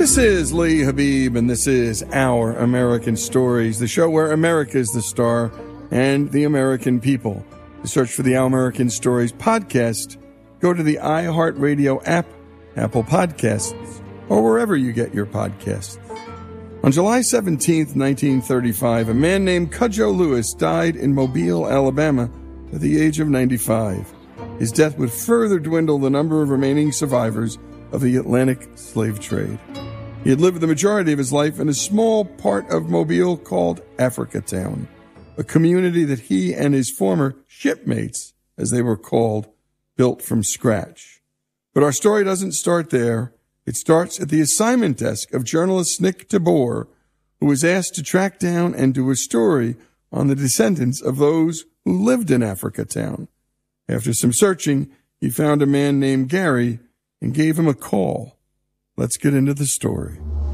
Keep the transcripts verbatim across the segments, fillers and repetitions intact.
This is Lee Habib, and this is Our American Stories, the show where America is the star and the American people. To search for the Our American Stories podcast, go to the iHeartRadio app, Apple Podcasts, or wherever you get your podcasts. On July seventeenth, nineteen thirty-five, a man named Cudjoe Lewis died in Mobile, Alabama, at the age of ninety-five. His death would further dwindle the number of remaining survivors of the Atlantic slave trade. He had lived the majority of his life in a small part of Mobile called Africatown, a community that he and his former shipmates, as they were called, built from scratch. But our story doesn't start there. It starts at the assignment desk of journalist Nick Tabor, who was asked to track down and do a story on the descendants of those who lived in Africatown. After some searching, he found a man named Gary and gave him a call. Let's get into the story.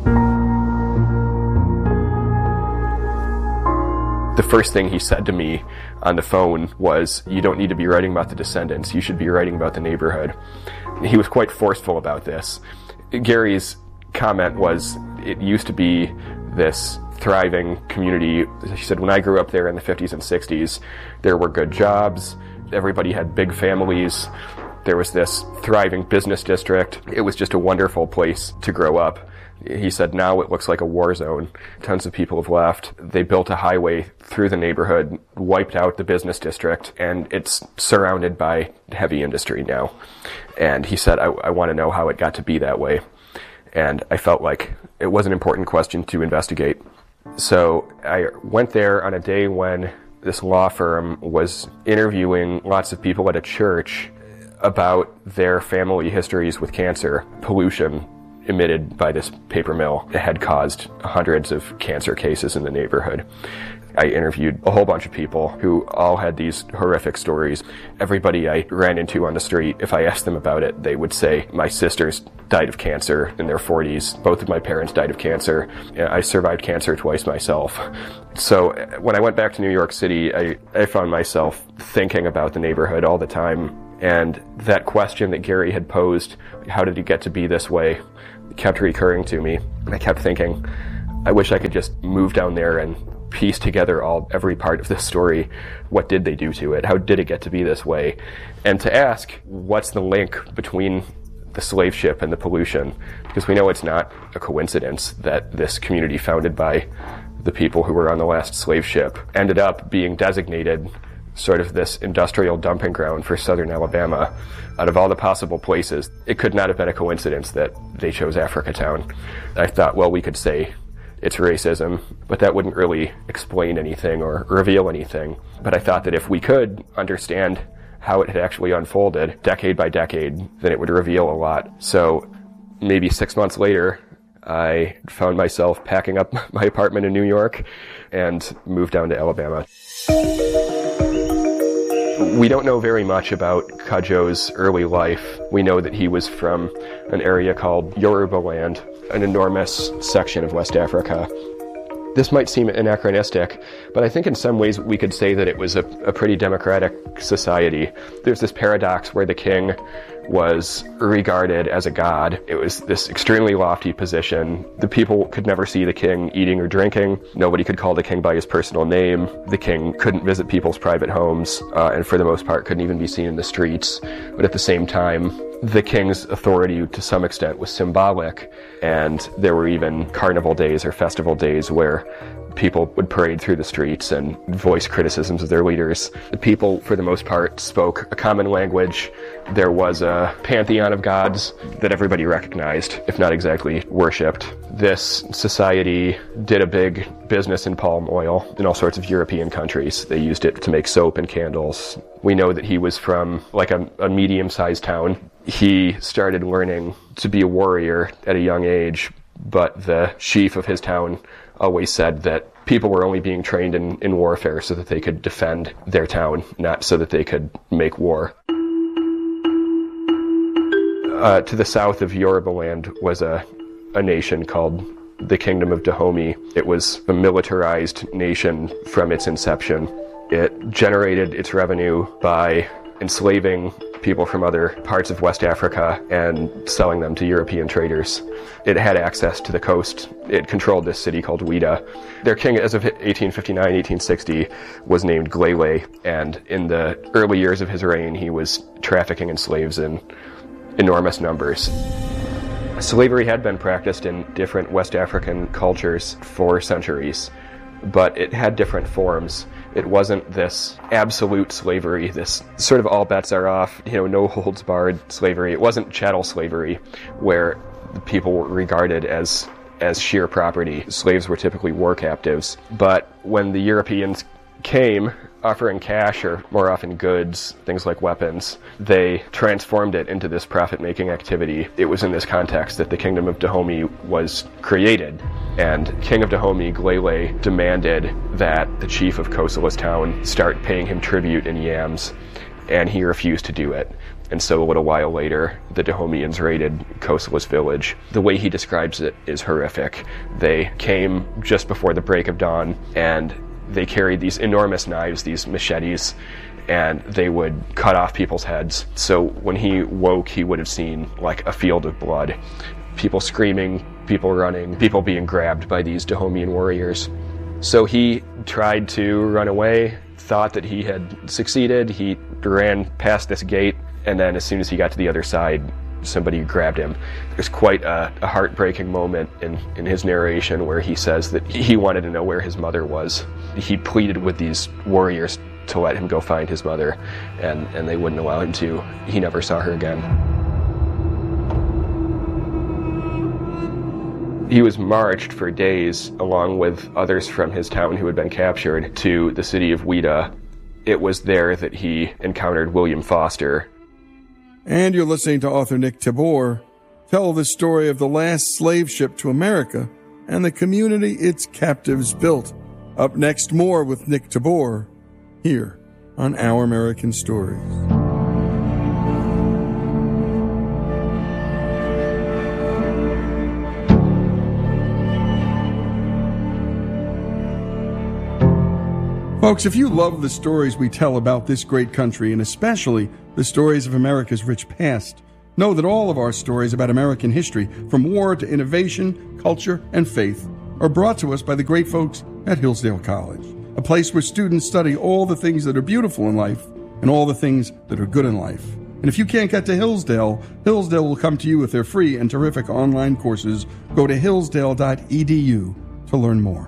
The first thing he said to me on the phone was, "You don't need to be writing about the descendants. You should be writing about the neighborhood." He was quite forceful about this. Gary's comment was, it used to be this thriving community. He said, when I grew up there in the fifties and sixties, there were good jobs. Everybody had big families. There was this thriving business district. It was just a wonderful place to grow up. He said, now it looks like a war zone. Tons of people have left. They built a highway through the neighborhood, wiped out the business district, and it's surrounded by heavy industry now. And he said, I, I want to know how it got to be that way. And I felt like it was an important question to investigate. So I went there on a day when this law firm was interviewing lots of people at a church about their family histories with cancer. Pollution emitted by this paper mill had caused hundreds of cancer cases in the neighborhood. I interviewed a whole bunch of people who all had these horrific stories. Everybody I ran into on the street, if I asked them about it, they would say, my sisters died of cancer in their forties. Both of my parents died of cancer. I survived cancer twice myself. So when I went back to New York City, I, I found myself thinking about the neighborhood all the time. And that question that Gary had posed, how did he get to be this way, kept recurring to me. And I kept thinking, I wish I could just move down there and piece together all every part of this story. What did they do to it? How did it get to be this way? And to ask, what's the link between the slave ship and the pollution? Because we know it's not a coincidence that this community founded by the people who were on the last slave ship ended up being designated sort of this industrial dumping ground for southern Alabama. Out of all the possible places, it could not have been a coincidence that they chose Africatown. I thought, well, we could say it's racism, but that wouldn't really explain anything or reveal anything. But I thought that if we could understand how it had actually unfolded decade by decade, then it would reveal a lot. So maybe six months later, I found myself packing up my apartment in New York and moved down to Alabama. We don't know very much about Cudjoe's early life. We know that he was from an area called Yoruba land, an enormous section of West Africa. This might seem anachronistic, but I think in some ways we could say that it was a, a pretty democratic society. There's this paradox where the king was regarded as a god. It was this extremely lofty position. The people could never see the king eating or drinking. Nobody could call the king by his personal name. The king couldn't visit people's private homes, uh, and for the most part couldn't even be seen in the streets. But at the same time, the king's authority to some extent was symbolic, and there were even carnival days or festival days where people would parade through the streets and voice criticisms of their leaders. The people, for the most part, spoke a common language. There was a pantheon of gods that everybody recognized, if not exactly worshipped. This society did a big business in palm oil in all sorts of European countries. They used it to make soap and candles. We know that he was from like a, a medium-sized town. He started learning to be a warrior at a young age, but the chief of his town always said that people were only being trained in, in warfare so that they could defend their town, not so that they could make war. Uh, to the south of Yoruba land was a, a nation called the Kingdom of Dahomey. It was a militarized nation from its inception. It generated its revenue by enslaving people from other parts of West Africa and selling them to European traders. It had access to the coast. It controlled this city called Ouidah. Their king, as of eighteen fifty-nine, eighteen sixty, was named Glele, and in the early years of his reign, he was trafficking in slaves in enormous numbers. Slavery had been practiced in different West African cultures for centuries, but it had different forms. It wasn't this absolute slavery, this sort of all bets are off, you know, no holds barred slavery. It wasn't chattel slavery, where people were regarded as as sheer property. Slaves were typically war captives. But when the Europeans came, offering cash or more often goods, things like weapons, they transformed it into this profit-making activity. It was in this context that the Kingdom of Dahomey was created. And King of Dahomey, Glele, demanded that the chief of Kosola's town start paying him tribute in yams, and he refused to do it. And so a little while later, the Dahomeans raided Kosola's village. The way he describes it is horrific. They came just before the break of dawn, and they carried these enormous knives, these machetes, and they would cut off people's heads. So when he woke, he would have seen like a field of blood. People screaming, people running, people being grabbed by these Dahomean warriors. So he tried to run away, thought that he had succeeded. He ran past this gate, and then as soon as he got to the other side, somebody grabbed him. There's quite a, a heartbreaking moment in, in his narration where he says that he wanted to know where his mother was. He pleaded with these warriors to let him go find his mother, and, and they wouldn't allow him to. He never saw her again. He was marched for days, along with others from his town who had been captured, to the city of Ouidah. It was there that he encountered William Foster. And you're listening to author Nick Tabor tell the story of the last slave ship to America and the community its captives built. Up next, more with Nick Tabor here on Our American Stories. Folks, if you love the stories we tell about this great country, and especially the stories of America's rich past, know that all of our stories about American history, from war to innovation, culture, and faith, are brought to us by the great folks at Hillsdale College, a place where students study all the things that are beautiful in life and all the things that are good in life. And if you can't get to Hillsdale, Hillsdale will come to you with their free and terrific online courses. Go to hillsdale dot e d u to learn more.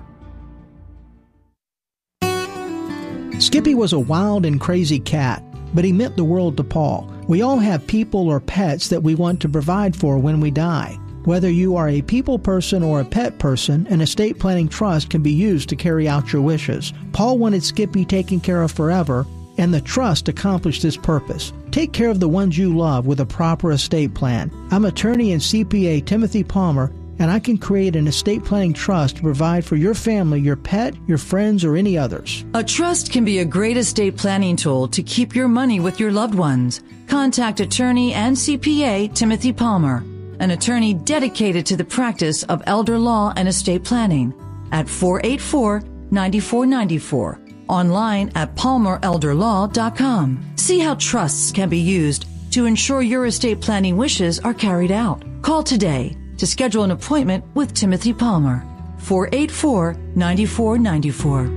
Skippy was a wild and crazy cat, but he meant the world to Paul. We all have people or pets that we want to provide for when we die. Whether you are a people person or a pet person, an estate planning trust can be used to carry out your wishes. Paul wanted Skippy taken care of forever, and the trust accomplished this purpose. Take care of the ones you love with a proper estate plan. I'm attorney and C P A Timothy Palmer, and I can create an estate planning trust to provide for your family, your pet, your friends, or any others. A trust can be a great estate planning tool to keep your money with your loved ones. Contact attorney and C P A Timothy Palmer, an attorney dedicated to the practice of elder law and estate planning, at four eight four, nine four nine four, online at palmer elder law dot com. See how trusts can be used to ensure your estate planning wishes are carried out. Call today to schedule an appointment with Timothy Palmer. four eight four, nine four nine four.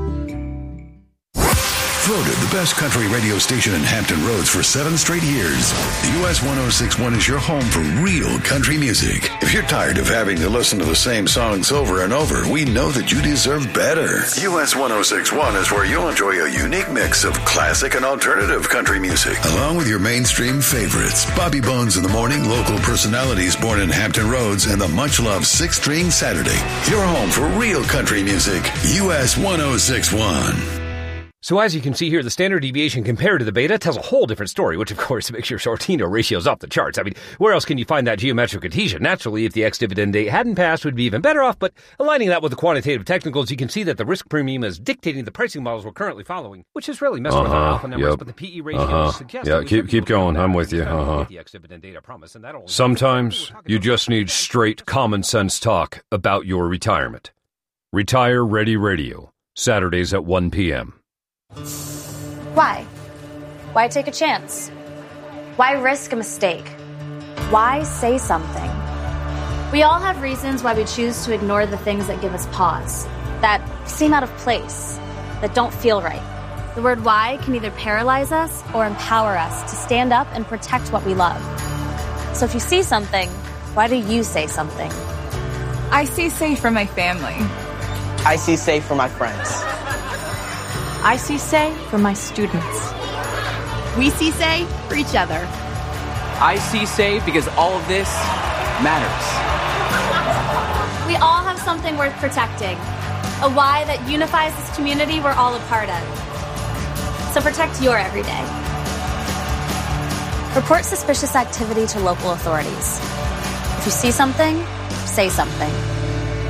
Voted the best country radio station in Hampton Roads for seven straight years, U S one oh six point one is your home for real country music. If you're tired of having to listen to the same songs over and over, we know that you deserve better. U S one oh six point one is where you'll enjoy a unique mix of classic and alternative country music, along with your mainstream favorites. Bobby Bones in the morning, local personalities born in Hampton Roads, and the much-loved Six String Saturday. Your home for real country music, U S one oh six point one. So as you can see here, the standard deviation compared to the beta tells a whole different story, which of course makes your Sortino ratios off the charts. I mean, where else can you find that geometric adhesion? Naturally, if the ex-dividend date hadn't passed, we'd be even better off, but aligning that with the quantitative technicals, you can see that the risk premium is dictating the pricing models we're currently following, which is really messing uh-huh, with our alpha numbers, yep. but the P E ratio uh-huh. suggests... Yeah, keep, keep going. I'm with you. Uh-huh. Sometimes you just need straight common sense talk about your retirement. Retire Ready Radio, Saturdays at one p.m. Why? Why take a chance? Why risk a mistake? Why say something? We all have reasons why we choose to ignore the things that give us pause, that seem out of place, that don't feel right. The word why can either paralyze us or empower us to stand up and protect what we love. So if you see something, why do you say something? I see safe for my family. I see safe for my friends. I see say for my students. We see say for each other. I see say because all of this matters. We all have something worth protecting, a why that unifies this community we're all a part of. So protect your everyday. Report suspicious activity to local authorities. If you see something, say something.